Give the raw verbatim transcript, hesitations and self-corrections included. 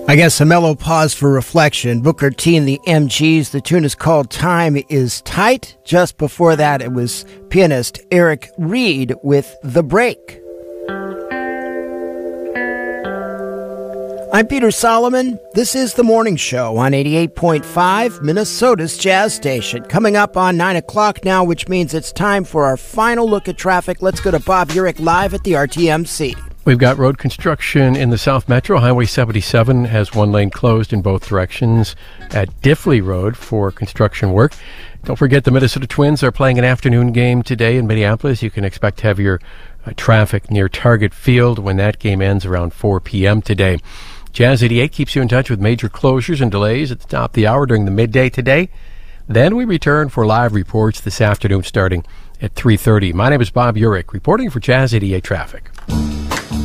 I guess a mellow pause for reflection. Booker T and the M Gs. The tune is called Time Is Tight. Just before that, it was pianist Eric Reed with The Break. I'm Peter Solomon. This is The Morning Show on eighty-eight point five, Minnesota's Jazz Station. Coming up on nine o'clock now, which means it's time for our final look at traffic. Let's go to Bob Urich live at the R T M C. We've got road construction in the South Metro. Highway seventy-seven has one lane closed in both directions at Diffley Road for construction work. Don't forget the Minnesota Twins are playing an afternoon game today in Minneapolis. You can expect heavier uh, traffic near Target Field when that game ends around four p.m. today. Jazz eighty-eight keeps you in touch with major closures and delays at the top of the hour during the midday today. Then we return for live reports this afternoon starting at three thirty. My name is Bob Urich, reporting for Jazz eighty-eight Traffic.